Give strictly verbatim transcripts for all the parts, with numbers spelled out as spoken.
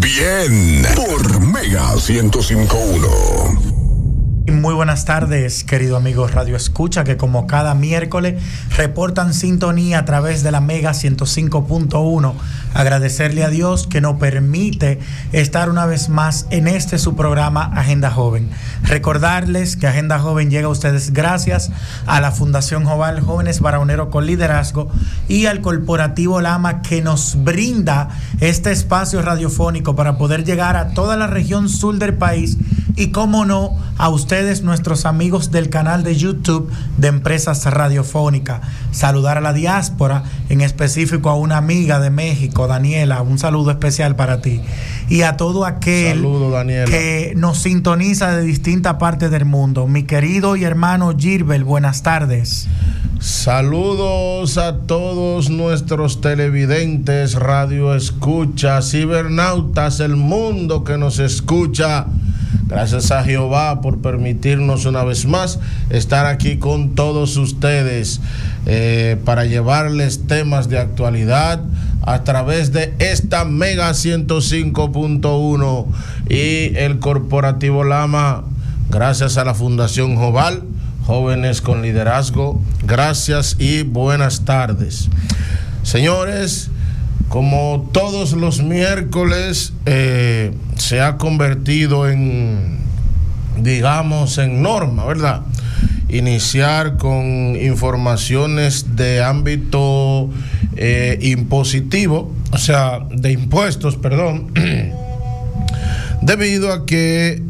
bien por Mega ciento cinco punto uno. Muy buenas tardes, querido amigo Radio Escucha, que como cada miércoles reportan sintonía a través de la Mega ciento cinco punto uno. Agradecerle a Dios que nos permite estar una vez más en este su programa Agenda Joven. Recordarles que Agenda Joven llega a ustedes gracias a la Fundación Joval Jóvenes Barauneros con Liderazgo y al Corporativo Lama, que nos brinda este espacio radiofónico para poder llegar a toda la región sur del país y, cómo no, a ustedes, nuestros amigos del canal de YouTube de Empresas Radiofónicas. Saludar a la diáspora, en específico a una amiga de México, Daniela, un saludo especial para ti. Y a todo aquel Saludo, Daniela, que nos sintoniza de distintas partes del mundo. Mi querido y hermano Gilbert, buenas tardes. Saludos a todos nuestros televidentes, radio escuchas, cibernautas, el mundo que nos escucha. Gracias a Jehová por permitirnos una vez más estar aquí con todos ustedes eh, para llevarles temas de actualidad a través de esta Mega ciento cinco punto uno y el Corporativo Lama. Gracias a la Fundación Joval Jóvenes con Liderazgo. Gracias y buenas tardes. Señores, como todos los miércoles, eh, se ha convertido en, digamos, en norma, ¿verdad? Iniciar con informaciones de ámbito eh, impositivo, o sea, de impuestos, perdón, debido a que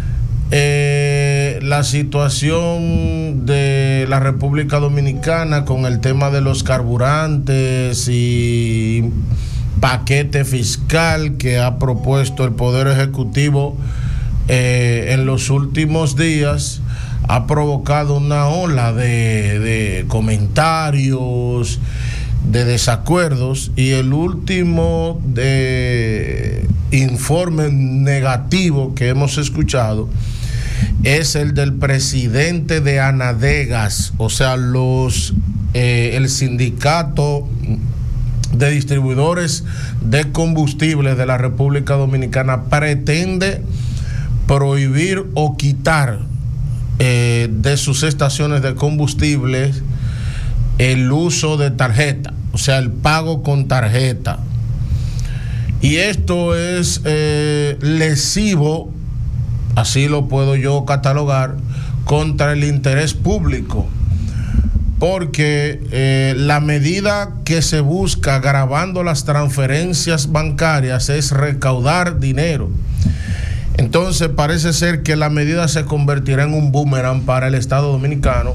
eh, la situación de la República Dominicana con el tema de los carburantes y paquete fiscal que ha propuesto el Poder Ejecutivo eh, en los últimos días ha provocado una ola de, de comentarios, de desacuerdos, y el último de informe negativo que hemos escuchado es el del presidente de Anadegas, o sea, los eh, el sindicato de distribuidores de combustibles de la República Dominicana pretende prohibir o quitar eh, de sus estaciones de combustibles el uso de tarjeta, o sea, el pago con tarjeta. Y esto es eh, lesivo, así lo puedo yo catalogar, contra el interés público, porque eh, la medida que se busca gravando las transferencias bancarias es recaudar dinero. Entonces parece ser que la medida se convertirá en un boomerang para el Estado Dominicano,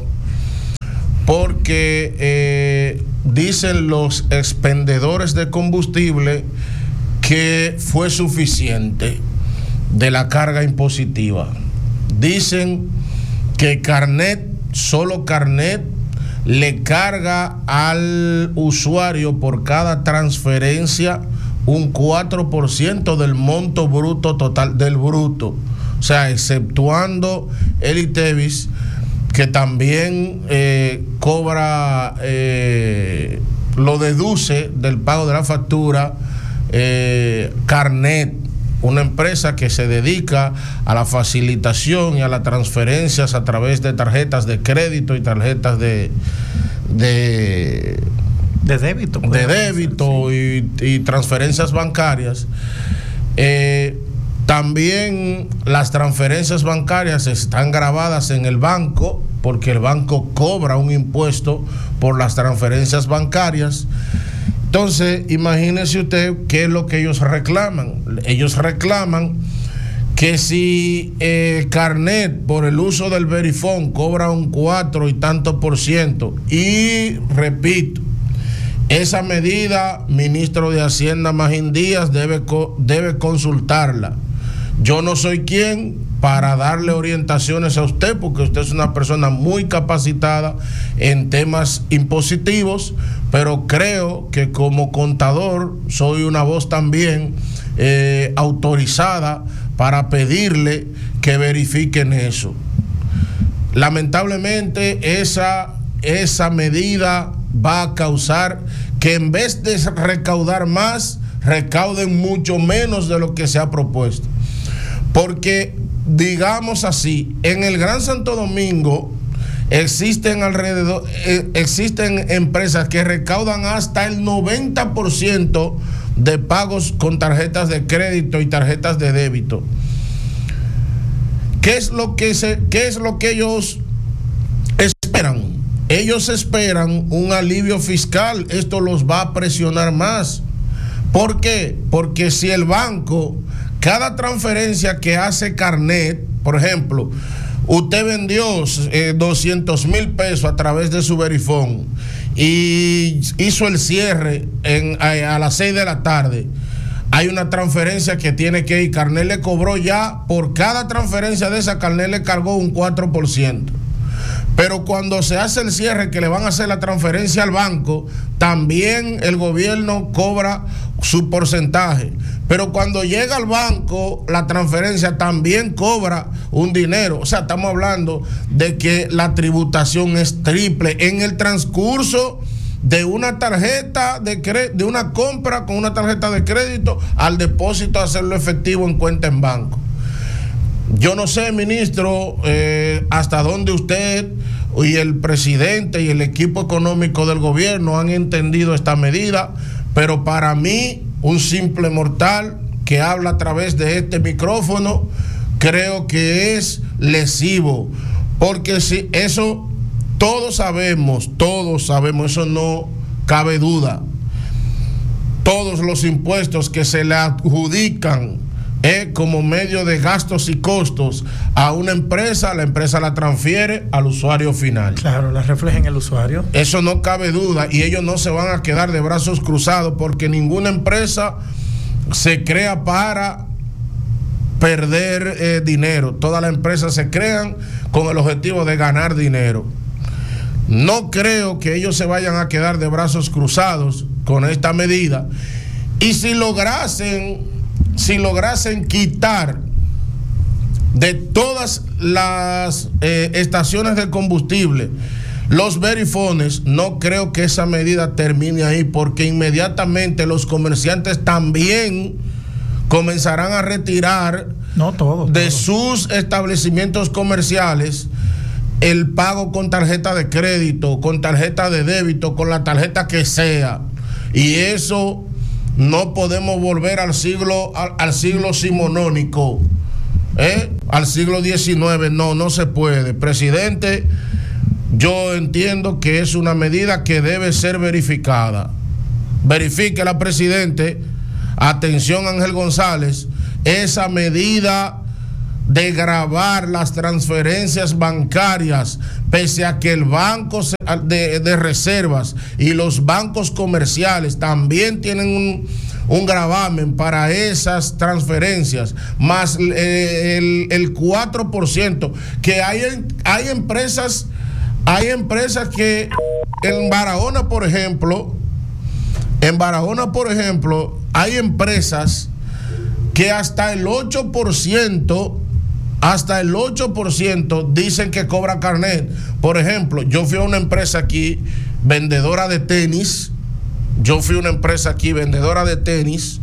porque eh, dicen los expendedores de combustible que fue suficiente de la carga impositiva. Dicen que Carnet, solo Carnet, le carga al usuario por cada transferencia un cuatro por ciento del monto bruto total, del bruto, o sea, exceptuando el ITEVIS, que también eh, cobra, eh, lo deduce del pago de la factura, eh, Carnet, una empresa que se dedica a la facilitación y a las transferencias a través de tarjetas de crédito y tarjetas de de, de débito, de débito sí. y, y transferencias bancarias. Eh, también las transferencias bancarias están grabadas en el banco, porque el banco cobra un impuesto por las transferencias bancarias. Entonces, imagínese usted qué es lo que ellos reclaman. Ellos reclaman que si eh, Carnet, por el uso del Verifone, cobra un cuatro y tanto por ciento, y repito, esa medida, ministro de Hacienda Magín Díaz debe, debe consultarla. Yo no soy quien para darle orientaciones a usted, porque usted es una persona muy capacitada en temas impositivos, pero creo que como contador soy una voz también eh, autorizada para pedirle que verifiquen eso. Lamentablemente esa, esa medida va a causar que en vez de recaudar más, recauden mucho menos de lo que se ha propuesto. Porque, digamos así, en el Gran Santo Domingo existen alrededor, eh, existen empresas que recaudan hasta el noventa por ciento de pagos con tarjetas de crédito y tarjetas de débito. ¿Qué es lo que se, qué es lo que ellos esperan? Ellos esperan un alivio fiscal. Esto los va a presionar más. ¿Por qué? Porque si el banco, cada transferencia que hace Carnet, por ejemplo, usted vendió eh, doscientos mil pesos a través de su Verifone y hizo el cierre en, a, a las seis de la tarde. Hay una transferencia que tiene que ir. Carnet le cobró ya, por cada transferencia de esa, Carnet le cargó un cuatro por ciento. Pero cuando se hace el cierre, que le van a hacer la transferencia al banco, también el gobierno cobra su porcentaje. Pero cuando llega al banco, la transferencia también cobra un dinero. O sea, estamos hablando de que la tributación es triple en el transcurso de una tarjeta de cre- de una compra con una tarjeta de crédito al depósito, hacerlo efectivo en cuenta en banco. Yo no sé, ministro, eh, hasta dónde usted y el presidente y el equipo económico del gobierno han entendido esta medida, pero para mí, un simple mortal que habla a través de este micrófono, creo que es lesivo, porque si eso todos sabemos, todos sabemos, eso no cabe duda. Todos los impuestos que se le adjudican eh, como medio de gastos y costos a una empresa, la empresa la transfiere al usuario final. Claro, la refleja en el usuario. Eso no cabe duda, y ellos no se van a quedar de brazos cruzados, porque ninguna empresa se crea para perder eh, dinero. Todas las empresas se crean con el objetivo de ganar dinero. No creo que ellos se vayan a quedar de brazos cruzados con esta medida. Y si lograsen, si lograsen quitar de todas las eh, estaciones de combustible los verifones, no creo que esa medida termine ahí, porque inmediatamente los comerciantes también comenzarán a retirar no, todo, de todo. sus establecimientos comerciales el pago con tarjeta de crédito, con tarjeta de débito, con la tarjeta que sea. Y eso no podemos volver al siglo, al, al siglo simonónico, ¿eh? al siglo diecinueve. No, no se puede. Presidente, yo entiendo que es una medida que debe ser verificada. Verifíquela, presidente. Atención, Ángel González, esa medida de gravar las transferencias bancarias, pese a que el banco de, de reservas y los bancos comerciales también tienen un, un gravamen para esas transferencias, más eh, el, el cuatro por ciento, que hay, hay empresas, hay empresas que en Barahona, por ejemplo, en Barahona, por ejemplo, hay empresas que hasta el ocho por ciento hasta el ocho por ciento dicen que cobra Carnet. Por ejemplo, yo fui a una empresa aquí vendedora de tenis, yo fui a una empresa aquí vendedora de tenis,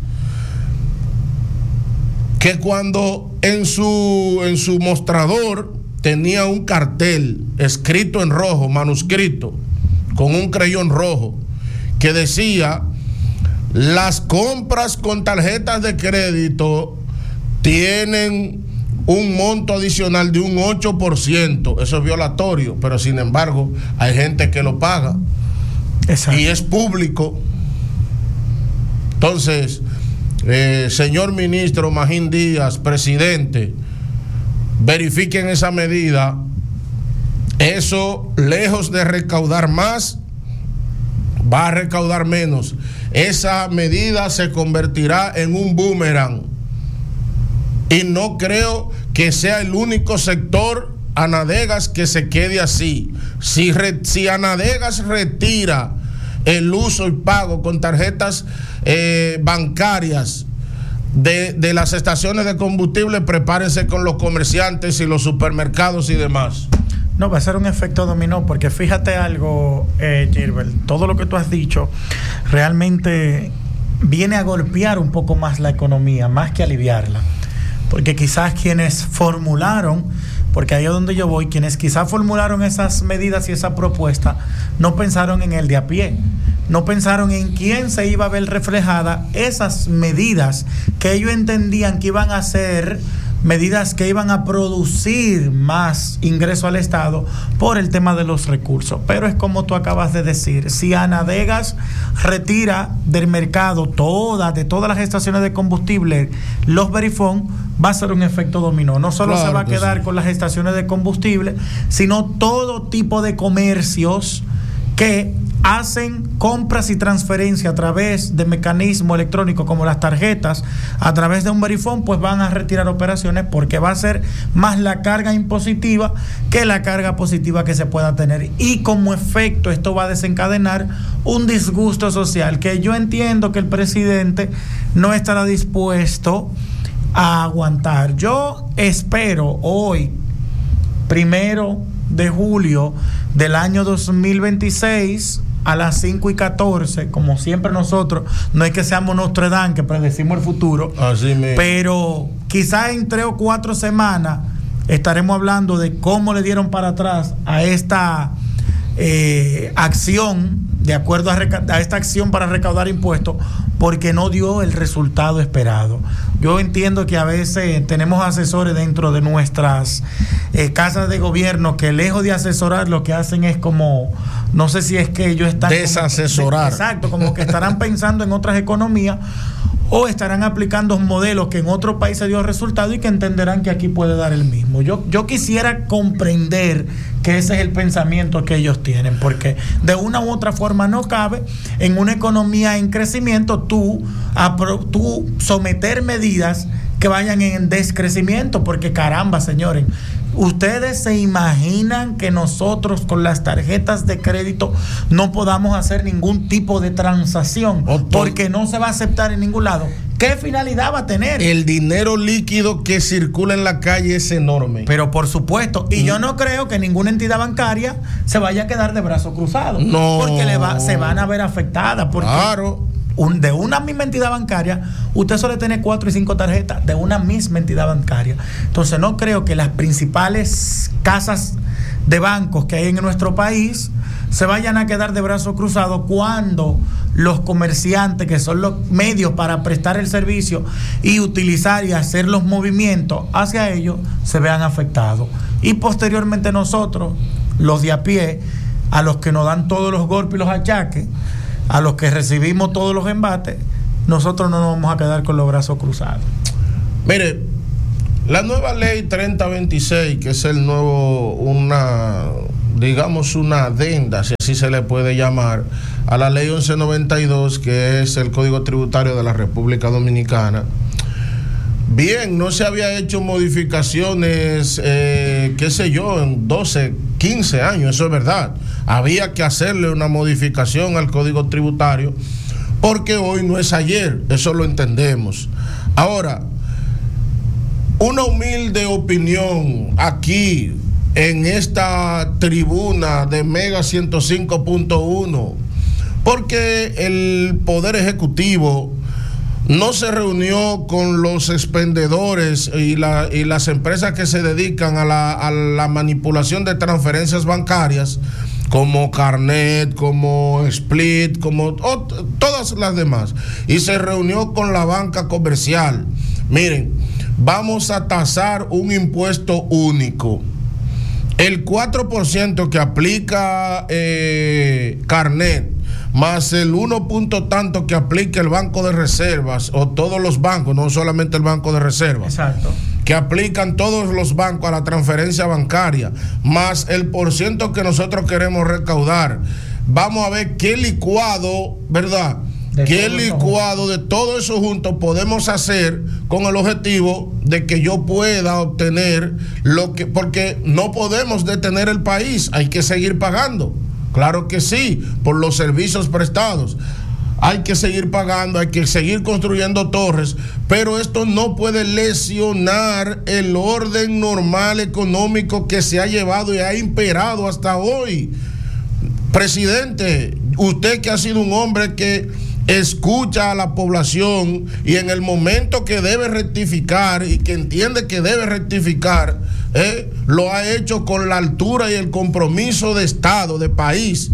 que cuando en su, en su mostrador tenía un cartel escrito en rojo, manuscrito, con un creyón rojo, que decía: las compras con tarjetas de crédito tienen un monto adicional de un ocho por ciento. Eso es violatorio, pero sin embargo hay gente que lo paga. Exacto. Y es público. Entonces, eh, señor ministro Magín Díaz, presidente, verifiquen esa medida. Eso, lejos de recaudar más, va a recaudar menos. Esa medida se convertirá en un boomerang. Y no creo que sea el único sector, Anadegas, que se quede así. Si, re, si Anadegas retira el uso y pago con tarjetas eh, bancarias de, de las estaciones de combustible, prepárense con los comerciantes y los supermercados y demás. No, va a ser un efecto dominó, porque fíjate algo, eh, Gilbert, todo lo que tú has dicho realmente viene a golpear un poco más la economía, más que aliviarla. Porque quizás quienes formularon, porque ahí es donde yo voy, quienes quizás formularon esas medidas y esa propuesta, no pensaron en el de a pie, no pensaron en quién se iba a ver reflejada esas medidas que ellos entendían que iban a ser medidas que iban a producir más ingreso al Estado por el tema de los recursos. Pero es como tú acabas de decir, si Anadegas retira del mercado todas, de todas las estaciones de combustible, los Verifone, va a ser un efecto dominó. No solo claro se va a quedar sí. con las estaciones de combustible, sino todo tipo de comercios que hacen compras y transferencias a través de mecanismos electrónicos como las tarjetas, a través de un Verifone, pues van a retirar operaciones porque va a ser más la carga impositiva que la carga positiva que se pueda tener. Y como efecto esto va a desencadenar un disgusto social que yo entiendo que el presidente no estará dispuesto a aguantar. Yo espero hoy, primero de julio del año dos mil veintiséis, a las cinco y catorce, como siempre nosotros, no es que seamos Nostradamus que predecimos el futuro, así mismo, pero quizás en tres o cuatro semanas estaremos hablando de cómo le dieron para atrás a esta eh, acción, de acuerdo a, a esta acción para recaudar impuestos, porque no dio el resultado esperado. Yo entiendo que a veces tenemos asesores dentro de nuestras eh, casas de gobierno que lejos de asesorar lo que hacen es como, no sé si es que ellos están... Desasesorar. Como, exacto, como que estarán pensando en otras economías o estarán aplicando modelos que en otro país se dio resultado y que entenderán que aquí puede dar el mismo. Yo, yo quisiera comprender que ese es el pensamiento que ellos tienen, porque de una u otra forma no cabe en una economía en crecimiento tú, a, tú someter medidas que vayan en descrecimiento, porque caramba, señores, ¿ustedes se imaginan que nosotros con las tarjetas de crédito no podamos hacer ningún tipo de transacción? Porque no se va a aceptar en ningún lado. ¿Qué finalidad va a tener? El dinero líquido que circula en la calle es enorme. Pero por supuesto, y mm. yo no creo que ninguna entidad bancaria se vaya a quedar de brazos cruzados. No. Porque le va, se van a ver afectadas. Porque claro. Un, de una misma entidad bancaria, usted suele tener cuatro y cinco tarjetas de una misma entidad bancaria. Entonces no creo que las principales casas de bancos que hay en nuestro país se vayan a quedar de brazos cruzados cuando los comerciantes, que son los medios para prestar el servicio y utilizar y hacer los movimientos hacia ellos, se vean afectados. Y posteriormente nosotros, los de a pie, a los que nos dan todos los golpes y los achaques, a los que recibimos todos los embates, nosotros no nos vamos a quedar con los brazos cruzados. Mire, la nueva ley treinta veintiséis, que es el nuevo, una, digamos, una adenda, si así se le puede llamar, a la ley once noventa y dos, que es el Código Tributario de la República Dominicana. Bien, no se había hecho modificaciones, eh, qué sé yo, en doce, quince años, eso es verdad. Había que hacerle una modificación al Código Tributario, porque hoy no es ayer, eso lo entendemos. Ahora, una humilde opinión aquí, en esta tribuna de Mega ciento cinco punto uno, porque el Poder Ejecutivo no se reunió con los expendedores y, la, y las empresas que se dedican a la, a la manipulación de transferencias bancarias, como Carnet, como Split, como oh, todas las demás, y se reunió con la banca comercial. Miren, vamos a tasar un impuesto único. El cuatro por ciento que aplica eh, Carnet, más el uno punto tanto que aplica el Banco de Reservas, o todos los bancos, no solamente el Banco de Reservas. Exacto. Que aplican todos los bancos a la transferencia bancaria, más el porciento que nosotros queremos recaudar. Vamos a ver qué licuado, ¿verdad? De qué licuado de todo eso junto podemos hacer con el objetivo de que yo pueda obtener lo que, porque no podemos detener el país, hay que seguir pagando. Claro que sí, por los servicios prestados. Hay que seguir pagando, hay que seguir construyendo torres, pero esto no puede lesionar el orden normal económico que se ha llevado y ha imperado hasta hoy. Presidente, usted que ha sido un hombre que escucha a la población y en el momento que debe rectificar y que entiende que debe rectificar, eh, lo ha hecho con la altura y el compromiso de Estado, de país.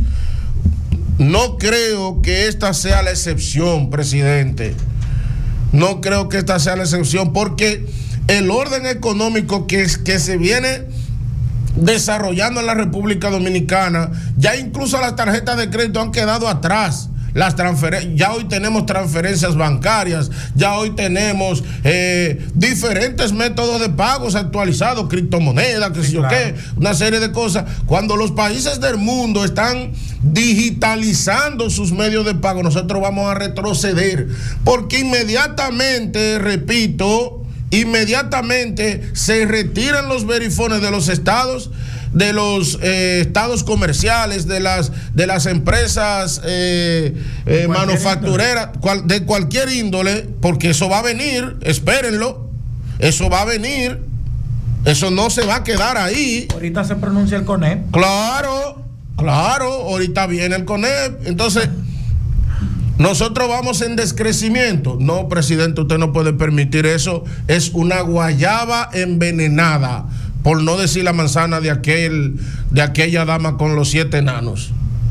No creo que esta sea la excepción, presidente. No creo que esta sea la excepción, porque el orden económico que, que se viene desarrollando en la República Dominicana, ya incluso las tarjetas de crédito han quedado atrás. Las transferen- ya hoy tenemos transferencias bancarias, ya hoy tenemos eh, diferentes métodos de pagos actualizados, criptomonedas, qué sé yo qué, una serie de cosas. Cuando los países del mundo están digitalizando sus medios de pago, nosotros vamos a retroceder, porque inmediatamente, repito, inmediatamente se retiran los verifones de los estados, de los eh, estados comerciales, de las de las empresas eh, eh, manufactureras, cual, de cualquier índole, porque eso va a venir, espérenlo, eso va a venir, eso no se va a quedar ahí. Ahorita se pronuncia el CONEP. Claro, claro, ahorita viene el CONEP, entonces nosotros vamos en descrecimiento. No, presidente, usted no puede permitir eso. Es una guayaba envenenada, por no decir la manzana de aquel, de aquella dama con los siete enanos.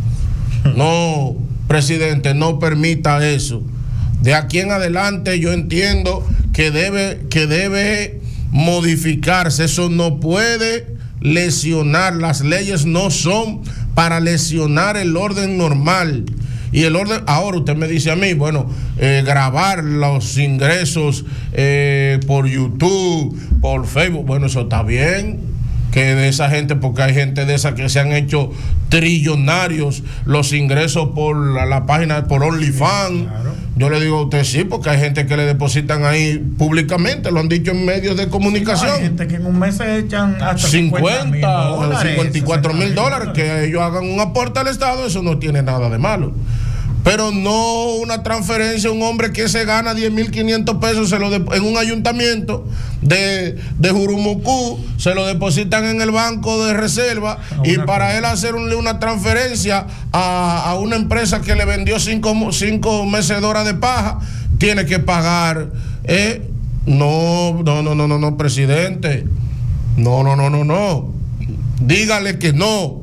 No, presidente, no permita eso. De aquí en adelante yo entiendo que debe, que debe modificarse. Eso no puede lesionar. Las leyes no son para lesionar el orden normal. Y el orden, ahora usted me dice a mí, bueno, eh, grabar los ingresos eh, por YouTube, por Facebook, bueno, eso está bien, que de esa gente, porque hay gente de esa que se han hecho trillonarios los ingresos por la, la página, por OnlyFans. Claro. Yo le digo a usted sí, porque hay gente que le depositan ahí públicamente, lo han dicho en medios de comunicación. Sí, hay gente que en un mes se echan hasta cincuenta o cincuenta y cuatro mil dólares, que ellos hagan un aporte al Estado, eso no tiene nada de malo. Pero no una transferencia a un hombre que se gana diez mil quinientos pesos se lo de, en un ayuntamiento de, de Jurumucú, se lo depositan en el banco de reserva, y para cosa. él hacer un, una transferencia a, a una empresa que le vendió cinco, cinco mecedoras de paja, tiene que pagar. ¿eh? No, no, no, no, no, no, presidente. No, no, no, no, no. Dígale que no.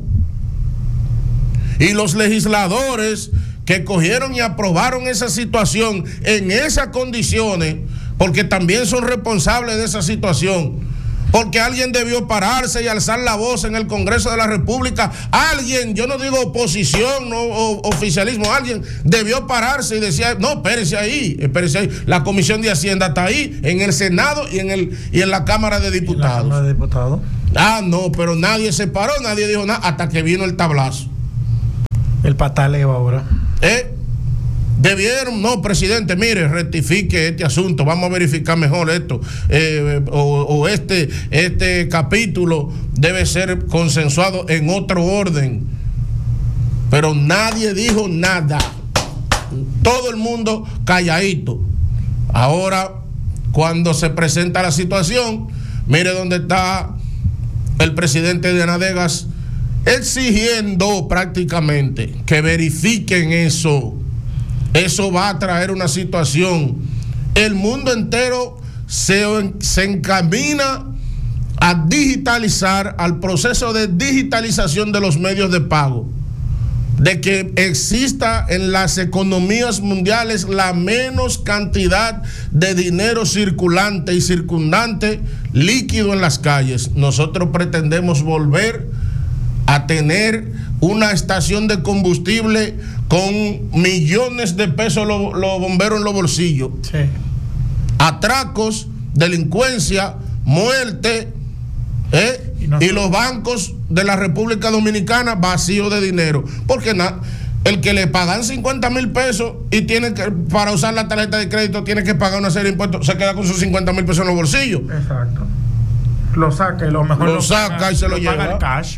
Y los legisladores que cogieron y aprobaron esa situación en esas condiciones, porque también son responsables de esa situación, porque alguien debió pararse y alzar la voz en el Congreso de la República. Alguien, yo no digo oposición no, o oficialismo, alguien debió pararse y decía, no, espérese ahí, espérese ahí. La Comisión de Hacienda está ahí, en el Senado y en el y en la Cámara de Diputados. ¿En la Cámara de Diputados? Ah, no, pero nadie se paró, nadie dijo nada hasta que vino el tablazo. El pataleo ahora. ¿Eh? Debieron, no, presidente, mire, rectifique este asunto, vamos a verificar mejor esto, eh, o, o este, este capítulo debe ser consensuado en otro orden. Pero nadie dijo nada, todo el mundo calladito. Ahora, cuando se presenta la situación, mire dónde está el presidente de Anadegas, exigiendo prácticamente que verifiquen eso. Eso va a traer una situación. El mundo entero se, se encamina a digitalizar, al proceso de digitalización de los medios de pago, de que exista en las economías mundiales la menos cantidad de dinero circulante y circundante líquido en las calles. Nosotros pretendemos volver a tener una estación de combustible con millones de pesos los lo bomberos en los bolsillos. Sí. Atracos, delincuencia, muerte, ¿eh? y, no y los bancos de la República Dominicana vacíos de dinero. Porque na, el que le pagan cincuenta mil pesos y tiene que, para usar la tarjeta de crédito, tiene que pagar una serie de impuestos, se queda con sus cincuenta mil pesos en los bolsillos. Exacto. Lo saca y lo mejor lo, lo saca paga, y se lo, lo lleva. Paga el cash.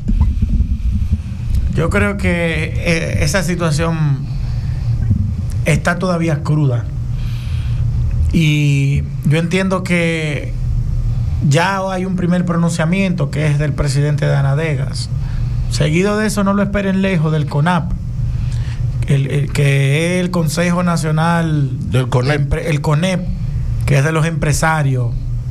Yo creo que eh, esa situación está todavía cruda. Y yo entiendo que ya hay un primer pronunciamiento que es del presidente de Anadegas. Seguido de eso, no lo esperen lejos del CONAP. el, el que es el Consejo Nacional del CONEP, el CONEP, que es de los empresarios.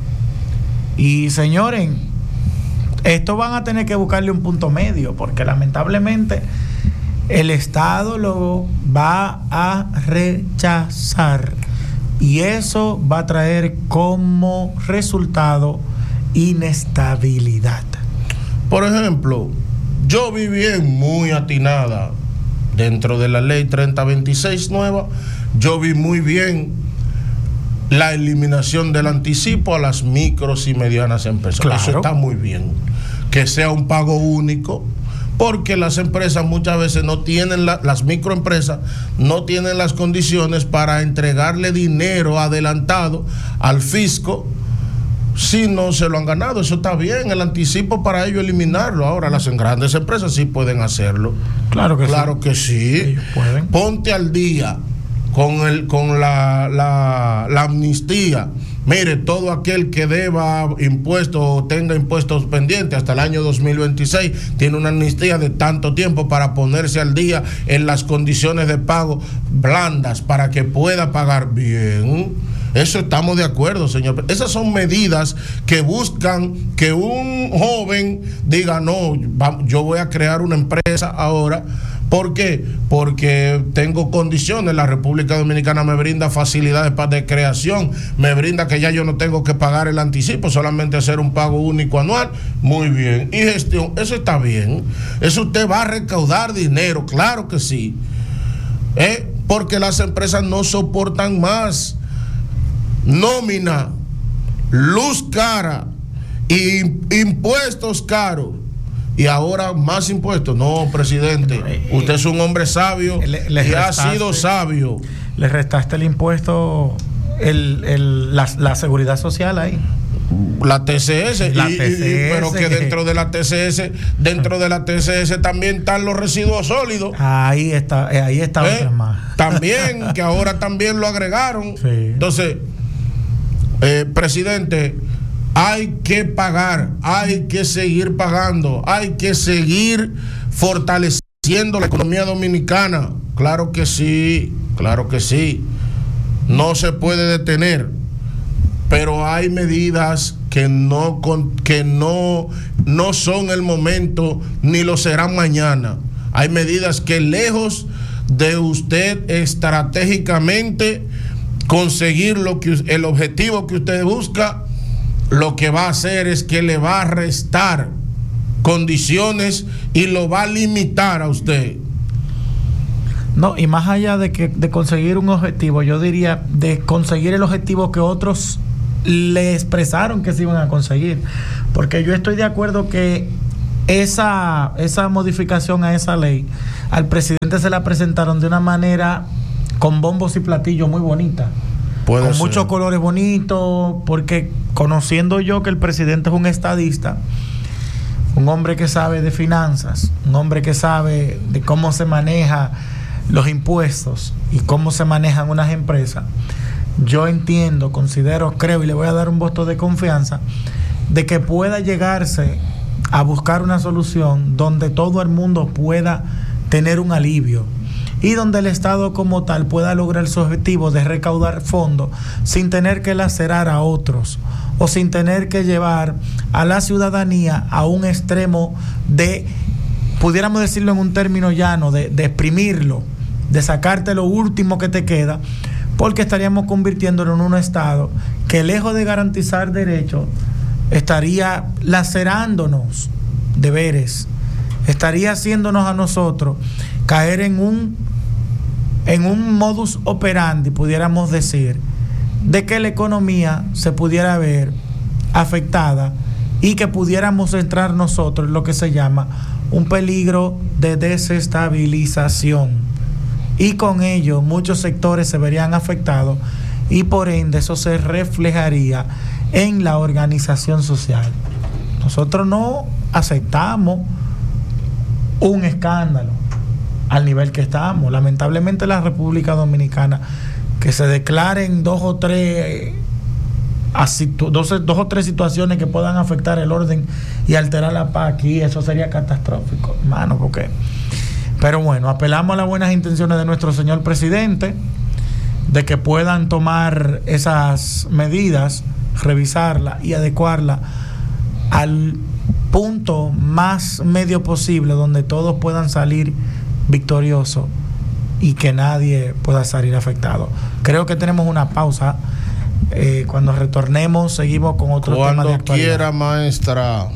Y señores, esto van a tener que buscarle un punto medio, porque lamentablemente el Estado lo va a rechazar, y eso va a traer como resultado inestabilidad. Por ejemplo, yo vi bien, muy atinada, dentro de la ley treinta veintiséis nueva, yo vi muy bien la eliminación del anticipo a las micros y medianas empresas. Claro. Eso está muy bien. Que sea un pago único, porque las empresas muchas veces no tienen, la, las microempresas no tienen las condiciones para entregarle dinero adelantado al fisco si no se lo han ganado. Eso está bien, el anticipo para ellos eliminarlo. Ahora las grandes empresas sí pueden hacerlo. Claro que claro sí. que sí. Ellos pueden. Ponte al día con el con la, la, la amnistía. Mire, todo aquel que deba impuestos o tenga impuestos pendientes hasta el año dos mil veintiséis tiene una amnistía de tanto tiempo para ponerse al día en las condiciones de pago blandas para que pueda pagar bien. Eso estamos de acuerdo, señor. Esas son medidas que buscan que un joven diga, no, yo voy a crear una empresa ahora. ¿Por qué? Porque tengo condiciones, la República Dominicana me brinda facilidades de creación, me brinda que ya yo no tengo que pagar el anticipo, solamente hacer un pago único anual. Muy bien. Y gestión, eso está bien. Eso usted va a recaudar dinero, claro que sí. ¿Eh? Porque las empresas no soportan más nómina, luz cara y impuestos caros. Y ahora más impuestos. No, presidente, usted es un hombre sabio le, le y restaste, ha sido sabio. Le restaste el impuesto, el, el, la, la seguridad social ahí. La T C S, la y, T C S. Y, pero que dentro de la T C S, dentro de la T C S también están los residuos sólidos. Ahí está, ahí está ¿Eh? otra más. También, que ahora también lo agregaron. Sí. Entonces, eh, presidente, hay que pagar, hay que seguir pagando, hay que seguir fortaleciendo la economía dominicana. Claro que sí, claro que sí. No se puede detener, pero hay medidas que no que no no son el momento ni lo serán mañana. Hay medidas que, lejos de usted estratégicamente conseguir lo que el objetivo que usted busca, lo que va a hacer es que le va a restar condiciones y lo va a limitar a usted. No, y más allá de que de conseguir un objetivo, yo diría de conseguir el objetivo que otros le expresaron que se iban a conseguir, porque yo estoy de acuerdo que esa esa modificación a esa ley al presidente se la presentaron de una manera con bombos y platillos muy bonita. Puede con ser. Muchos colores bonitos, porque conociendo yo que el presidente es un estadista, un hombre que sabe de finanzas, un hombre que sabe de cómo se maneja los impuestos y cómo se manejan unas empresas, yo entiendo, considero, creo y le voy a dar un voto de confianza de que pueda llegarse a buscar una solución donde todo el mundo pueda tener un alivio y donde el Estado como tal pueda lograr su objetivo de recaudar fondos sin tener que lacerar a otros o sin tener que llevar a la ciudadanía a un extremo de, pudiéramos decirlo en un término llano, de, de exprimirlo, de sacarte lo último que te queda, porque estaríamos convirtiéndolo en un Estado que, lejos de garantizar derechos, estaría lacerándonos deberes, estaría haciéndonos a nosotros caer en un en un modus operandi, pudiéramos decir, de que la economía se pudiera ver afectada y que pudiéramos entrar nosotros en lo que se llama un peligro de desestabilización, y con ello muchos sectores se verían afectados y por ende eso se reflejaría en la organización social. Nosotros no aceptamos un escándalo al nivel que estamos. Lamentablemente la República Dominicana, que se declaren dos o tres así, dos, dos o tres situaciones que puedan afectar el orden y alterar la paz aquí, eso sería catastrófico, hermano, porque Pero bueno, apelamos a las buenas intenciones de nuestro señor presidente, de que puedan tomar esas medidas, revisarlas y adecuarlas al punto más medio posible donde todos puedan salir victoriosos y que nadie pueda salir afectado. Creo que tenemos una pausa. Eh, cuando retornemos seguimos con otro cuando tema de actualidad. Quiera, maestra.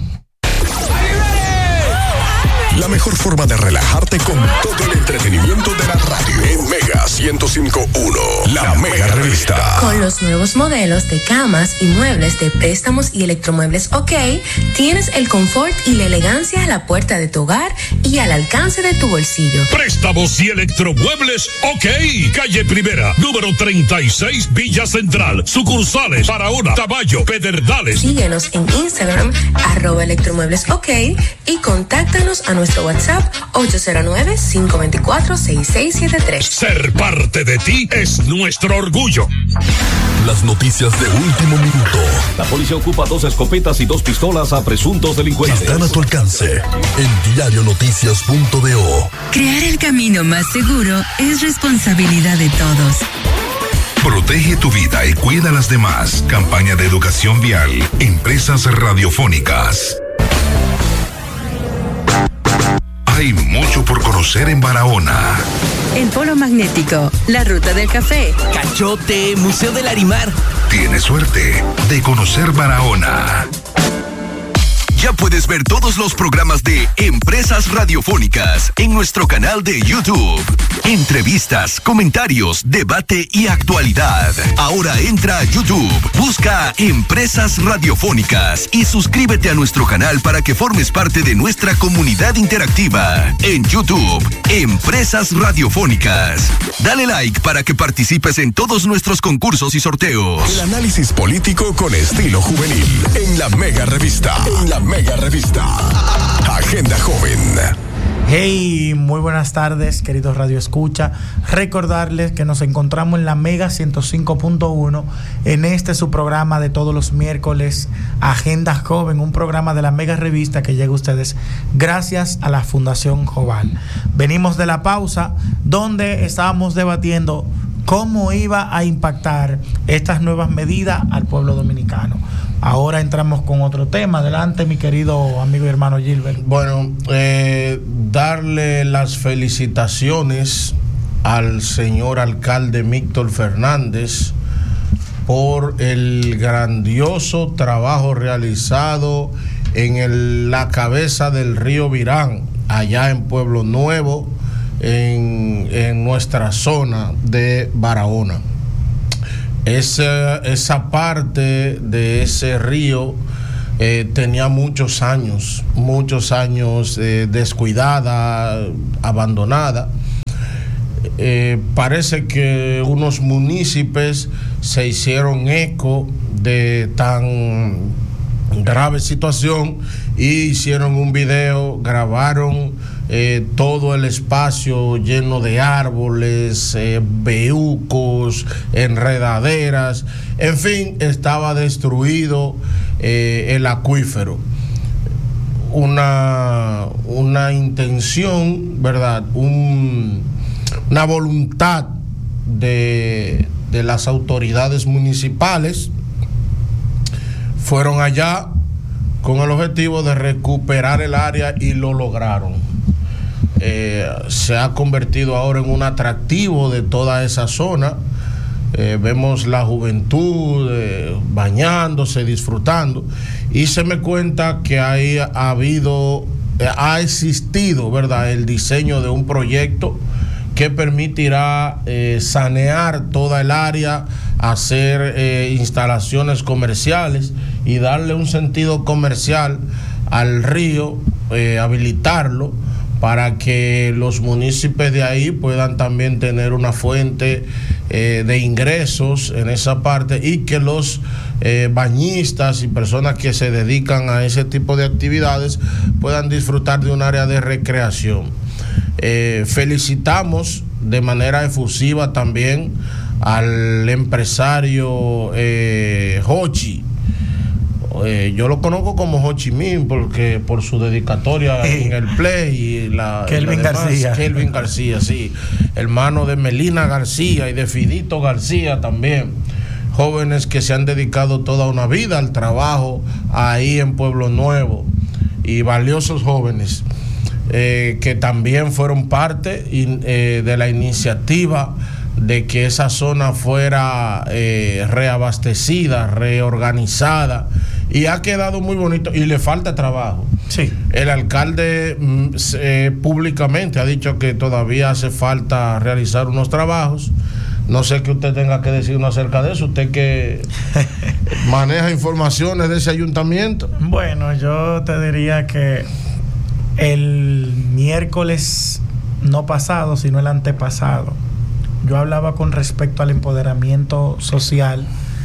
La mejor forma de relajarte con todo el entretenimiento de la radio. En Mega ciento cinco punto uno, la Mega Revista. Con los nuevos modelos de camas y muebles de préstamos y electromuebles OK, tienes el confort y la elegancia a la puerta de tu hogar y al alcance de tu bolsillo. Préstamos y electromuebles OK. Calle Primera, número treinta y seis, Villa Central. Sucursales Barahona, Caballo, Pedernales. Síguenos en Instagram, arroba electromuebles OK, y contáctanos a nuestro WhatsApp ocho cero nueve, cinco dos cuatro, seis seis siete tres. Ser parte de ti es nuestro orgullo. Las noticias de último minuto. La policía ocupa dos escopetas y dos pistolas a presuntos delincuentes. Están a tu alcance en diario noticias punto do. Crear el camino más seguro es responsabilidad de todos. Protege tu vida y cuida a las demás. Campaña de educación vial. Empresas radiofónicas. Hay mucho por conocer en Barahona. El Polo Magnético, la Ruta del Café, Cachote, Museo del Arimar. Tienes suerte de conocer Barahona. Ya puedes ver todos los programas de Empresas Radiofónicas en nuestro canal de YouTube. Entrevistas, comentarios, debate y actualidad. Ahora entra a YouTube, busca Empresas Radiofónicas y suscríbete a nuestro canal para que formes parte de nuestra comunidad interactiva. En YouTube, Empresas Radiofónicas. Dale like para que participes en todos nuestros concursos y sorteos. El análisis político con estilo juvenil en la Mega Revista. En la Mega Revista. Agenda Joven. Hey, muy buenas tardes, queridos Radio Escucha. Recordarles que nos encontramos en la Mega ciento cinco punto uno en este su programa de todos los miércoles, Agenda Joven, un programa de la Mega Revista que llega a ustedes gracias a la Fundación Joval. Venimos de la pausa donde estábamos debatiendo cómo iba a impactar estas nuevas medidas al pueblo dominicano. Ahora entramos con otro tema. Adelante, mi querido amigo y hermano Gilbert. Bueno, eh, darle las felicitaciones al señor alcalde Víctor Fernández por el grandioso trabajo realizado en el, la cabeza del río Virán, allá en Pueblo Nuevo, en, en nuestra zona de Barahona. Esa, esa parte de ese río eh, tenía muchos años, muchos años eh, descuidada, abandonada. Eh, parece que unos municipios se hicieron eco de tan grave situación y hicieron un video, grabaron eh, todo el espacio lleno de árboles, eh, bejucos, enredaderas, en fin, estaba destruido eh, el acuífero. Una, una intención, ¿verdad? Un, una voluntad de, de las autoridades municipales. Fueron allá con el objetivo de recuperar el área y lo lograron. Eh, se ha convertido ahora en un atractivo de toda esa zona. Eh, vemos la juventud eh, bañándose, disfrutando, y se me cuenta que ahí ha habido, eh, ha existido, ¿verdad?, el diseño de un proyecto que permitirá eh, sanear toda el área, hacer eh, instalaciones comerciales y darle un sentido comercial al río, eh, habilitarlo para que los municipios de ahí puedan también tener una fuente eh, de ingresos en esa parte, y que los eh, bañistas y personas que se dedican a ese tipo de actividades puedan disfrutar de un área de recreación. Eh, felicitamos de manera efusiva también al empresario eh, Hochi, eh, yo lo conozco como Ho Chi Minh porque por su dedicatoria eh, en el play y la Kelvin y la demás, García. Kelvin García, sí, hermano de Melina García y de Fidito García también. Jóvenes que se han dedicado toda una vida al trabajo ahí en Pueblo Nuevo y valiosos jóvenes eh, que también fueron parte in, eh, de la iniciativa de que esa zona fuera eh, reabastecida, reorganizada, y ha quedado muy bonito y le falta trabajo. Sí. El alcalde eh, públicamente ha dicho que todavía hace falta realizar unos trabajos. No sé qué usted tenga que decirnos acerca de eso, usted que maneja informaciones de ese ayuntamiento. Bueno, yo te diría que el miércoles no pasado, sino el antepasado, yo hablaba con respecto al empoderamiento social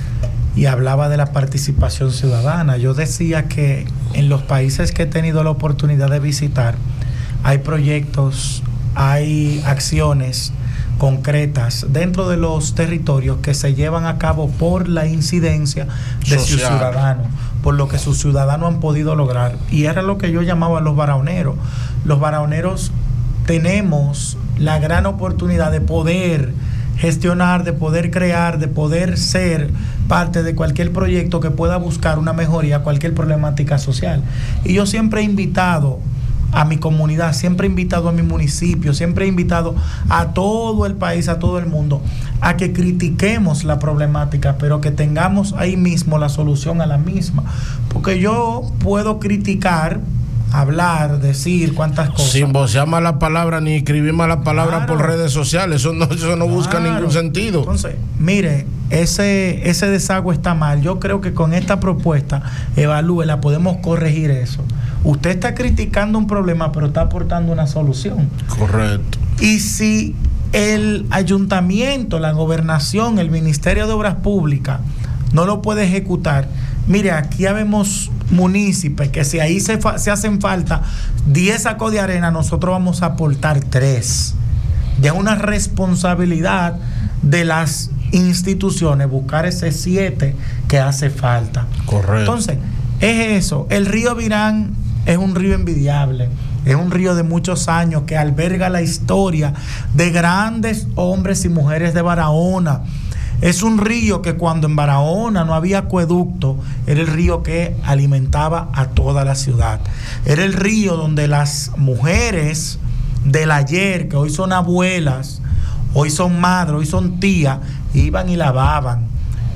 y hablaba de la participación ciudadana. Yo decía que en los países que he tenido la oportunidad de visitar, hay proyectos, hay acciones concretas dentro de los territorios que se llevan a cabo por la incidencia de sus ciudadanos, por lo que sus ciudadanos han podido lograr. Y era lo que yo llamaba a los barahoneros. Los barahoneros tenemos la gran oportunidad de poder gestionar, de poder crear, de poder ser parte de cualquier proyecto que pueda buscar una mejoría a cualquier problemática social. Y yo siempre he invitado a mi comunidad, siempre he invitado a mi municipio, siempre he invitado a todo el país, a todo el mundo, a que critiquemos la problemática, pero que tengamos ahí mismo la solución a la misma. Porque yo puedo criticar, hablar, decir cuántas cosas, sin vocear malas palabras ni escribir malas palabras claro, por redes sociales. Eso no, eso no claro, busca ningún sentido. Entonces, mire, ese, ese desagüe está mal. Yo creo que con esta propuesta, evalúela, podemos corregir eso. Usted está criticando un problema, pero está aportando una solución. Correcto. Y si el ayuntamiento, la gobernación, el Ministerio de Obras Públicas no lo puede ejecutar, mire, aquí habemos municipios que si ahí se, fa- se hacen falta diez sacos de arena, nosotros vamos a aportar tres. Ya es una responsabilidad de las instituciones buscar ese siete que hace falta. Correcto. Entonces, es eso. El río Virán es un río envidiable. Es un río de muchos años que alberga la historia de grandes hombres y mujeres de Barahona. Es un río que cuando en Barahona no había acueducto, era el río que alimentaba a toda la ciudad. Era el río donde las mujeres del ayer, que hoy son abuelas, hoy son madres, hoy son tías, iban y lavaban.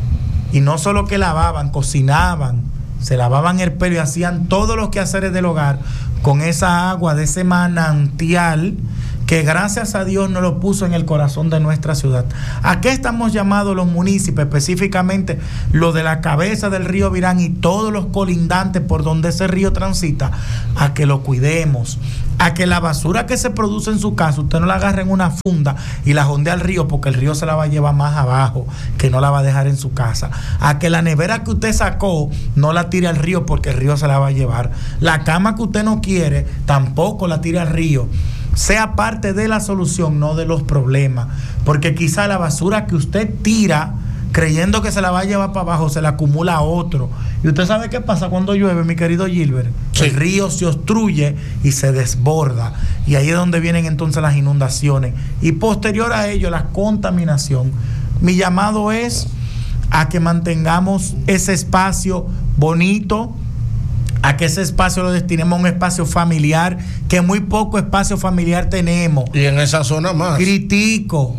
Y no solo que lavaban, cocinaban, se lavaban el pelo y hacían todos los quehaceres del hogar con esa agua de ese manantial que gracias a Dios nos lo puso en el corazón de nuestra ciudad. ¿A qué estamos llamados los municipios, específicamente lo de la cabeza del río Virán y todos los colindantes por donde ese río transita? A que lo cuidemos, a que la basura que se produce en su casa, usted no la agarre en una funda y la jondea al río, porque el río se la va a llevar más abajo, que no la va a dejar en su casa. A que la nevera que usted sacó no la tire al río, porque el río se la va a llevar. La cama que usted no quiere, tampoco la tire al río. Sea parte de la solución, no de los problemas, porque quizá la basura que usted tira creyendo que se la va a llevar para abajo se la acumula a otro. Y usted sabe qué pasa cuando llueve, mi querido Gilbert. Sí. El río se obstruye y se desborda, y ahí es donde vienen entonces las inundaciones y posterior a ello la contaminación. Mi llamado es a que mantengamos ese espacio bonito, a que ese espacio lo destinemos a un espacio familiar, que muy poco espacio familiar tenemos. Y en esa zona más. Critico,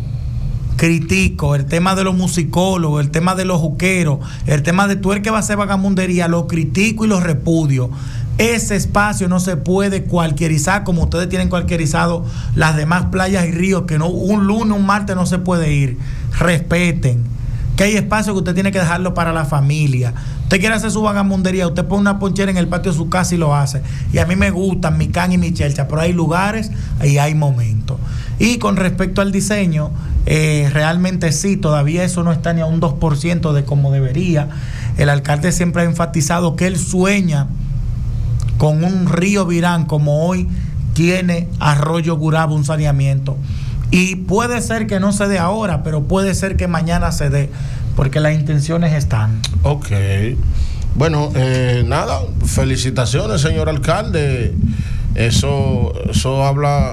critico el tema de los musicólogos, el tema de los juqueros, el tema de tú el que va a hacer vagamundería, lo critico y lo repudio. Ese espacio no se puede cualquierizar como ustedes tienen cualquierizado las demás playas y ríos, que no un lunes, un martes no se puede ir. Respeten que hay espacio que usted tiene que dejarlo para la familia. Usted quiere hacer su vagamundería, usted pone una ponchera en el patio de su casa y lo hace. Y a mí me gustan mi can y mi chelcha, pero hay lugares y hay momentos. Y con respecto al diseño, eh, realmente sí, todavía eso no está ni a un dos por ciento de como debería. El alcalde siempre ha enfatizado que él sueña con un río Virán como hoy tiene Arroyo Gurabo, un saneamiento. Y puede ser que no se dé ahora, pero puede ser que mañana se dé, porque las intenciones están. Ok. Bueno, eh, nada, felicitaciones, señor alcalde. Eso, eso habla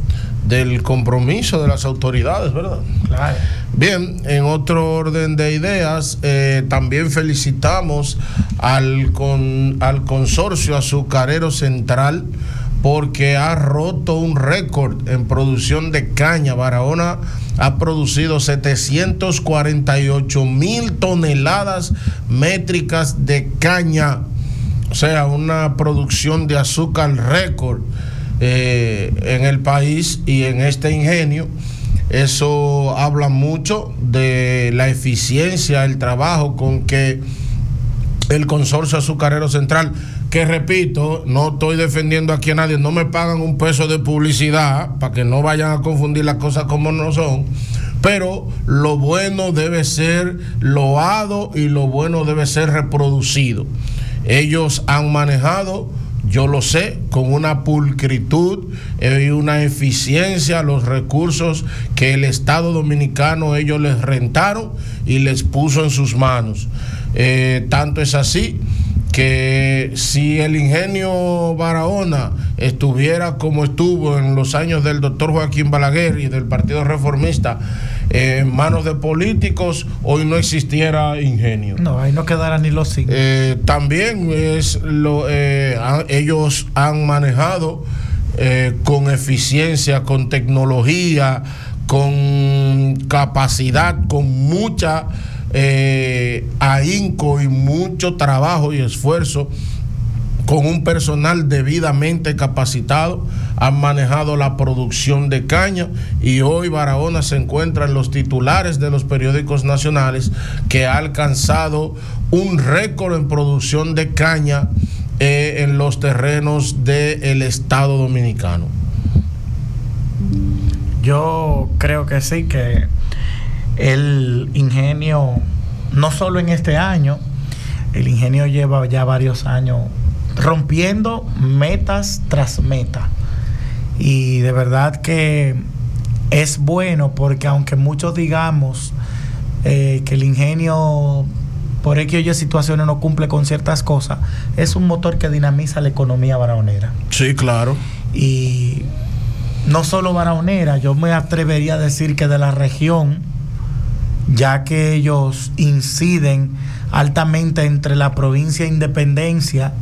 del compromiso de las autoridades, ¿verdad? Claro. Bien, en otro orden de ideas, eh, también felicitamos al, con, al Consorcio Azucarero Central porque ha roto un récord en producción de caña. Barahona ha producido setecientos cuarenta y ocho mil toneladas métricas de caña, o sea, una producción de azúcar récord eh, en el país y en este ingenio. Eso habla mucho de la eficiencia, el trabajo con que el Consorcio Azucarero Central, que repito, no estoy defendiendo aquí a nadie, no me pagan un peso de publicidad para que no vayan a confundir las cosas como no son, pero lo bueno debe ser loado y lo bueno debe ser reproducido. Ellos han manejado, yo lo sé, con una pulcritud y una eficiencia los recursos que el Estado Dominicano ellos les rentaron y les puso en sus manos. Eh, tanto es así que si el ingenio Barahona estuviera como estuvo en los años del doctor Joaquín Balaguer y del Partido Reformista eh, en manos de políticos, hoy no existiera ingenio. No, ahí no quedara ni los signos. Eh, también es lo, eh, ha, ellos han manejado eh, con eficiencia, con tecnología, con capacidad, con mucha Eh, ahínco y mucho trabajo y esfuerzo, con un personal debidamente capacitado, han manejado la producción de caña y hoy Barahona se encuentra en los titulares de los periódicos nacionales, que ha alcanzado un récord en producción de caña eh, en los terrenos del Estado Dominicano. Yo creo que sí, que el ingenio, no solo en este año, el ingenio lleva ya varios años rompiendo metas tras meta. Y de verdad que es bueno, porque aunque muchos digamos eh, que el ingenio por X o Y situaciones no cumple con ciertas cosas, es un motor que dinamiza la economía barahonera. Sí, claro. Y no solo barahonera, yo me atrevería a decir que de la región, ya que ellos inciden altamente entre la provincia de Independencia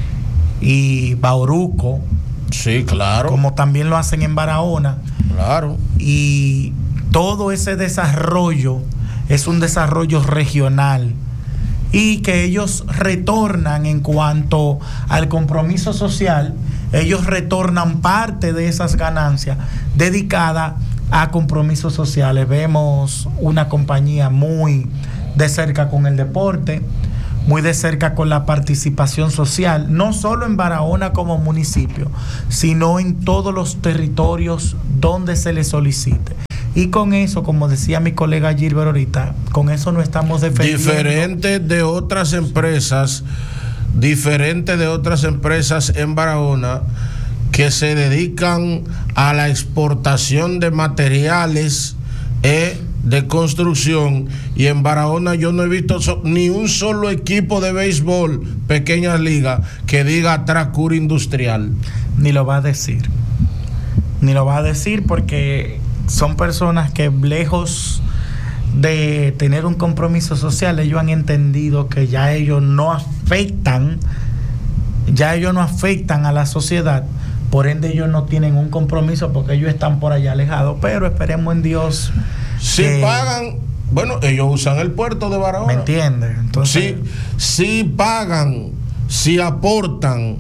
y Bauruco. Sí, claro. Como también lo hacen en Barahona. Claro. Y todo ese desarrollo es un desarrollo regional y que ellos retornan en cuanto al compromiso social. Ellos retornan parte de esas ganancias dedicadas a compromisos sociales. Vemos una compañía muy de cerca con el deporte, muy de cerca con la participación social, no solo en Barahona como municipio, sino en todos los territorios donde se le solicite. Y con eso, como decía mi colega Gilbert ahorita, con eso no estamos defendiendo. Diferente de otras empresas, diferente de otras empresas en Barahona, que se dedican a la exportación de materiales eh, de construcción, y en Barahona yo no he visto so, ni un solo equipo de béisbol, pequeñas ligas, que diga Tracur Industrial. Ni lo va a decir, ni lo va a decir, porque son personas que, lejos de tener un compromiso social, ellos han entendido que ya ellos no afectan, ya ellos no afectan a la sociedad. Por ende, ellos no tienen un compromiso porque ellos están por allá alejados. Pero esperemos en Dios. Si que pagan, bueno, ellos usan el puerto de Barahona. ¿Me entiendes? Entonces, si, si pagan, si aportan,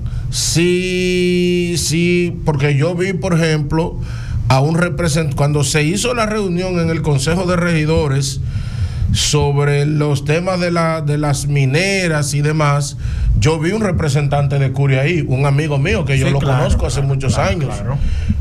si, si, porque yo vi, por ejemplo, a un representante, cuando se hizo la reunión en el Consejo de Regidores sobre los temas de, la, de las mineras y demás, yo vi un representante de Curia ahí, un amigo mío que yo sí, lo claro, conozco hace claro, muchos claro, años. Claro.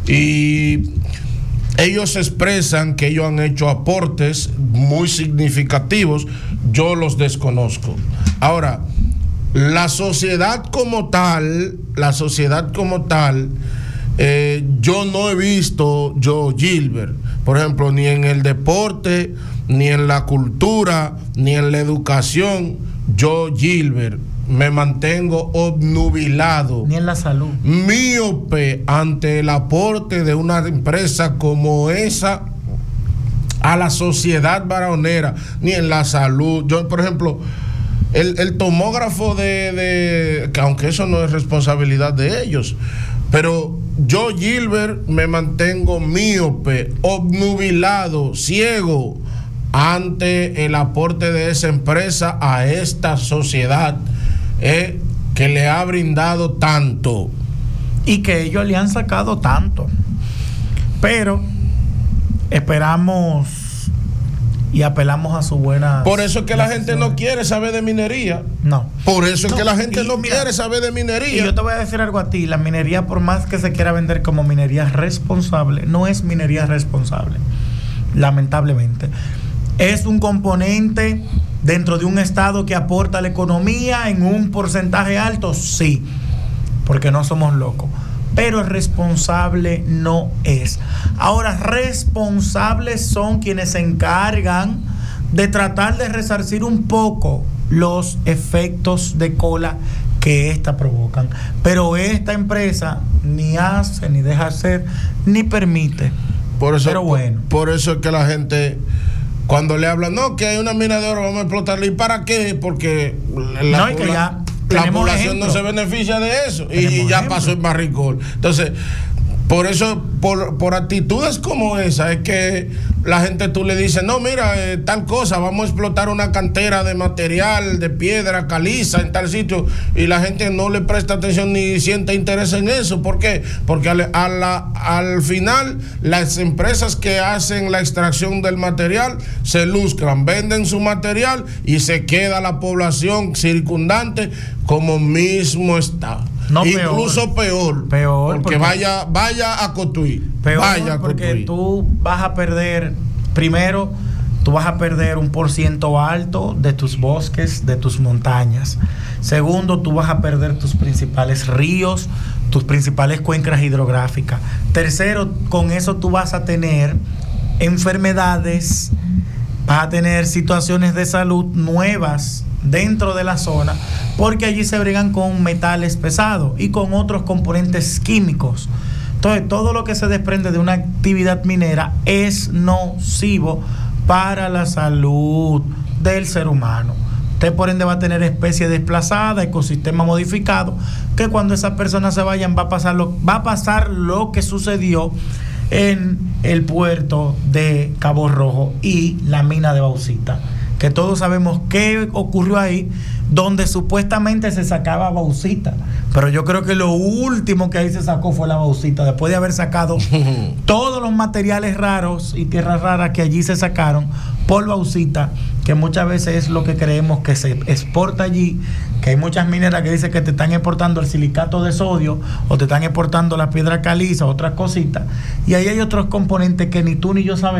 Y ellos expresan que ellos han hecho aportes muy significativos, yo los desconozco. Ahora, la sociedad como tal, la sociedad como tal, eh, yo no he visto, yo Gilbert, por ejemplo, ni en el deporte, ni en la cultura, ni en la educación, yo Gilbert, me mantengo obnubilado, ni en la salud, míope ante el aporte de una empresa como esa a la sociedad varonera, ni en la salud. Yo, por ejemplo, el, el tomógrafo de, de, que aunque eso no es responsabilidad de ellos, pero yo, Gilbert, me mantengo míope, obnubilado, ciego ante el aporte de esa empresa a esta sociedad eh, que le ha brindado tanto. Y que ellos le han sacado tanto. Pero esperamos y apelamos a su buena. Por eso es que la gente no quiere saber de minería. No. Por eso es no, que la gente y, no mira, quiere saber de minería. Y yo te voy a decir algo a ti. La minería, por más que se quiera vender como minería responsable, no es minería responsable. Lamentablemente. Es un componente dentro de un estado que aporta a la economía en un porcentaje alto, sí. Porque no somos locos. Pero responsable no es. Ahora, responsables son quienes se encargan de tratar de resarcir un poco los efectos de cola que ésta provocan. Pero esta empresa ni hace, ni deja hacer, ni permite. Por eso, Pero bueno. Por, por eso es que la gente, cuando le hablan, no, que hay una mina de oro, vamos a explotarla. ¿Y para qué? Porque la, no, y que ya la población ejemplo. no se beneficia de eso. Y, y ya ejemplo. pasó el barricol. Entonces, por eso, por, por actitudes como esa, es que la gente tú le dices, no, mira, eh, tal cosa, vamos a explotar una cantera de material, de piedra caliza en tal sitio, y la gente no le presta atención ni siente interés en eso. ¿Por qué? Porque al, a la, al final las empresas que hacen la extracción del material se lucran, venden su material y se queda la población circundante como mismo está. No, incluso peor, peor, peor porque, porque vaya vaya a construir, peor vaya a porque construir. Tú vas a perder, primero, tú vas a perder un por ciento alto de tus bosques, de tus montañas. Segundo, tú vas a perder tus principales ríos, tus principales cuencas hidrográficas. Tercero, con eso tú vas a tener enfermedades, vas a tener situaciones de salud nuevas dentro de la zona, porque allí se bregan con metales pesados y con otros componentes químicos. Entonces, todo lo que se desprende de una actividad minera es nocivo para la salud del ser humano. Usted, por ende, va a tener especie desplazada, ecosistema modificado, que cuando esas personas se vayan va a pasar lo, va a pasar lo que sucedió en el puerto de Cabo Rojo y la mina de bauxita, que todos sabemos qué ocurrió ahí, donde supuestamente se sacaba bauxita, pero yo creo que lo último que ahí se sacó fue la bauxita, después de haber sacado todos los materiales raros y tierras raras que allí se sacaron por bauxita, que muchas veces es lo que creemos que se exporta allí, que hay muchas mineras que dicen que te están exportando el silicato de sodio o te están exportando la piedra caliza, otras cositas, y ahí hay otros componentes que ni tú ni yo sabemos.